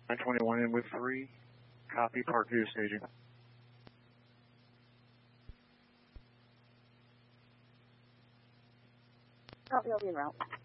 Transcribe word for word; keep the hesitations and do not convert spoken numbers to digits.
nine twenty-one in with three. Copy, part two staging. Copy, I'll be en route.